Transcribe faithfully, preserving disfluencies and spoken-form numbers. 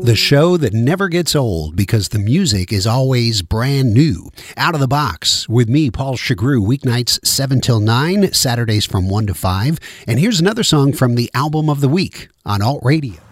The show that never gets old because the music is always brand new. Out of the Box with me, Paul Chagru, weeknights seven till nine, Saturdays from one to five. And here's another song from the album of the week on Alt Radio.